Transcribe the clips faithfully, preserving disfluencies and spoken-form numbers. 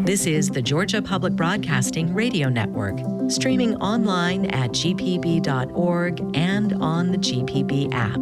This is the Georgia Public Broadcasting Radio Network, streaming online at g p b dot org and on the G P B app.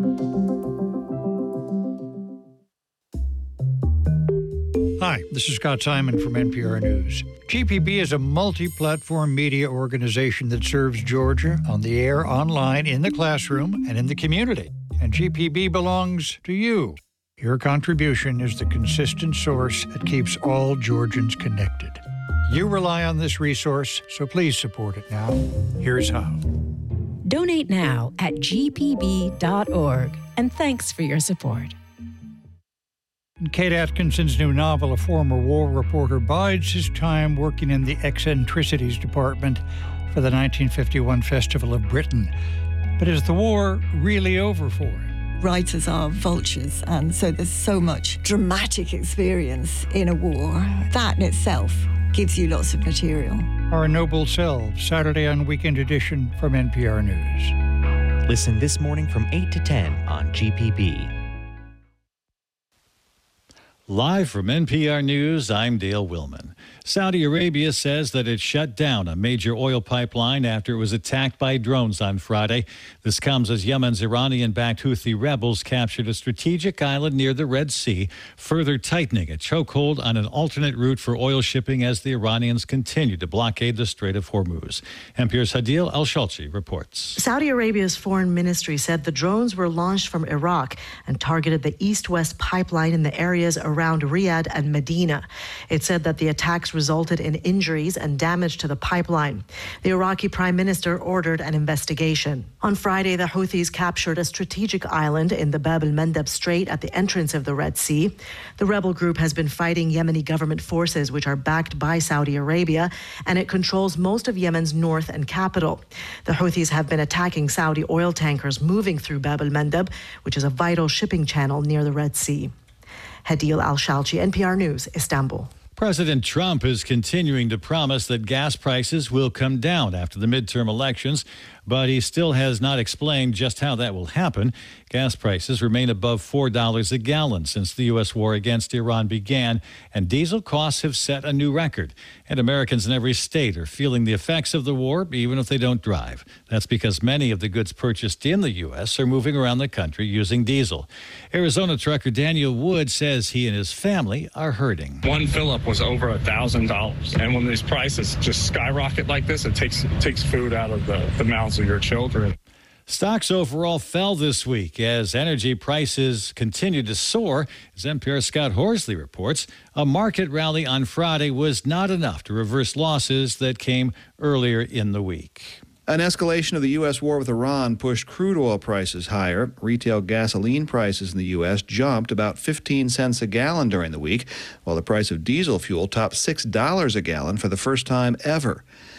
Hi, this is Scott Simon from N P R News. G P B is a multi-platform media organization that serves Georgia on the air, online, in the classroom, and in the community. And G P B belongs to you. Your contribution is the consistent source that keeps all Georgians connected. You rely on this resource, so please support it now. Here's how. Donate now at g p b dot org, and thanks for your support. Kate Atkinson's new novel, a former war reporter, bides his time working in the eccentricities department for the nineteen fifty-one Festival of Britain. But is the war really over for him? Writers are vultures, and so there's so much dramatic experience in a war. That in itself gives you lots of material. Our Noble Selves, Saturday on Weekend Edition from N P R News. Listen this morning from eight to ten on G P B. Live from N P R News, I'm Dale Willman. Saudi Arabia says that it shut down a major oil pipeline after it was attacked by drones on Friday. This comes as Yemen's Iranian-backed Houthi rebels captured a strategic island near the Red Sea, further tightening a chokehold on an alternate route for oil shipping as the Iranians continue to blockade the Strait of Hormuz. N P R's Hadil Al-Shalchi reports. Saudi Arabia's foreign ministry said the drones were launched from Iraq and targeted the east-west pipeline in the areas around Riyadh and Medina. It said that the attacks resulted in injuries and damage to the pipeline. The Iraqi prime minister ordered an investigation. On Friday, the Houthis captured a strategic island in the Bab el-Mandeb Strait at the entrance of the Red Sea. The rebel group has been fighting Yemeni government forces, which are backed by Saudi Arabia, and it controls most of Yemen's north and capital. The Houthis have been attacking Saudi oil tankers moving through Bab el-Mandeb, which is a vital shipping channel near the Red Sea. Hadil Al-Shalchi, N P R News, Istanbul. President Trump is continuing to promise that gas prices will come down after the midterm elections, but he still has not explained just how that will happen. Gas prices remain above four dollars a gallon since the U S war against Iran began, and diesel costs have set a new record. And Americans in every state are feeling the effects of the war, even if they don't drive. That's because many of the goods purchased in the U S are moving around the country using diesel. Arizona trucker Daniel Wood says he and his family are hurting. One fill-up was over a thousand dollars, and when these prices just skyrocket like this, it takes it takes food out of the, the mouths of your children. Stocks overall fell this week as energy prices continued to soar. As N P R's Scott Horsley reports, a market rally on Friday was not enough to reverse losses that came earlier in the week. An escalation of the U S war with Iran pushed crude oil prices higher. Retail gasoline prices in the U S jumped about fifteen cents a gallon during the week, while the price of diesel fuel topped six dollars a gallon for the first time ever.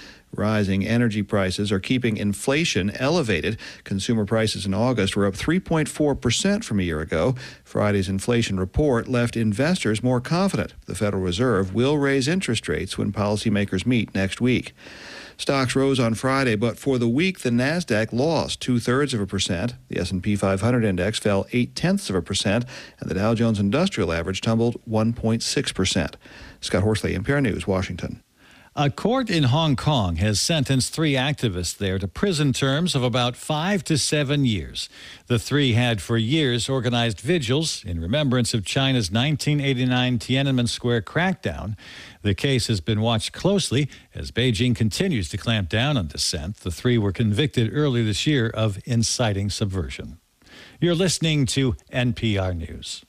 Rising energy prices are keeping inflation elevated. Consumer prices in August were up three point four percent from a year ago. Friday's inflation report left investors more confident the Federal Reserve will raise interest rates when policymakers meet next week. Stocks rose on Friday, but for the week, the Nasdaq lost two-thirds of a percent. The S and P five hundred index fell eight-tenths of a percent, and the Dow Jones Industrial Average tumbled one point six percent. Scott Horsley, N P R News, Washington. A court in Hong Kong has sentenced three activists there to prison terms of about five to seven years. The three had for years organized vigils in remembrance of China's nineteen eighty-nine Tiananmen Square crackdown. The case has been watched closely as Beijing continues to clamp down on dissent. The three were convicted earlier this year of inciting subversion. You're listening to N P R News.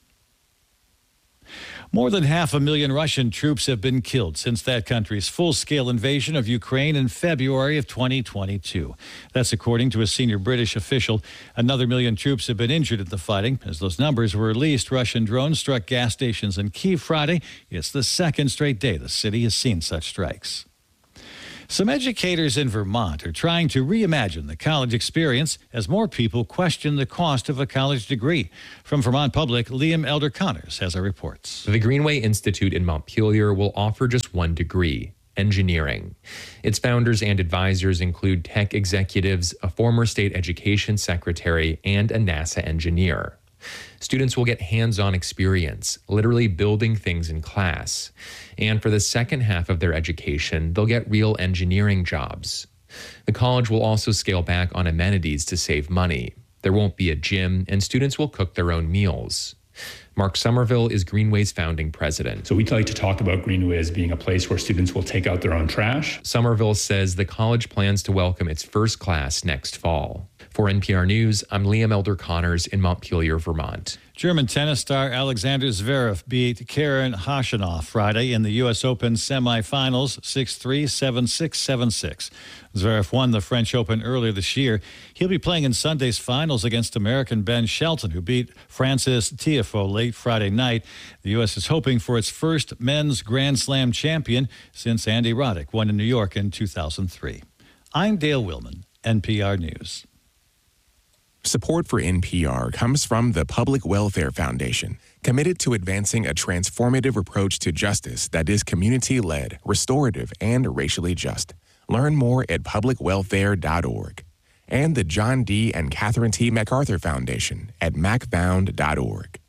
More than half a million Russian troops have been killed since that country's full-scale invasion of Ukraine in February of twenty twenty-two. That's according to a senior British official. Another million troops have been injured in the fighting. As those numbers were released, Russian drones struck gas stations in Kyiv Friday. It's the second straight day the city has seen such strikes. Some educators in Vermont are trying to reimagine the college experience as more people question the cost of a college degree. From Vermont Public, Liam Elder-Connors has our reports. The Greenway Institute in Montpelier will offer just one degree, engineering. Its founders and advisors include tech executives, a former state education secretary, and a NASA engineer. Students will get hands-on experience, literally building things in class. And for the second half of their education, they'll get real engineering jobs. The college will also scale back on amenities to save money. There won't be a gym, and students will cook their own meals. Mark Somerville is Greenway's founding president. So we like to talk about Greenway as being a place where students will take out their own trash. Somerville says the college plans to welcome its first class next fall. For N P R News, I'm Liam Elder Connors in Montpelier, Vermont. German tennis star Alexander Zverev beat Karen Khachanov Friday in the U S Open semifinals six three, seven six, seven six. Zverev won the French Open earlier this year. He'll be playing in Sunday's finals against American Ben Shelton, who beat Francis Tiafoe late Friday night. The U S is hoping for its first men's Grand Slam champion since Andy Roddick won in New York in two thousand three. I'm Dale Willman, N P R News. Support for N P R comes from the Public Welfare Foundation, committed to advancing a transformative approach to justice that is community-led, restorative, and racially just. Learn more at public welfare dot org. And the John D. and Catherine T. MacArthur Foundation at mac found dot org.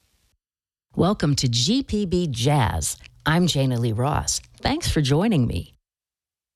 Welcome to G P B Jazz. I'm Jana Lee Ross. Thanks for joining me.